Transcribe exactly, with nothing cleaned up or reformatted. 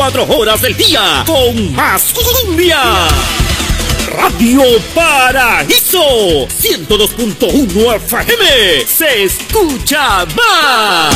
veinticuatro horas del día con más cumbia. Radio Paraíso ciento dos punto uno F M se escucha más.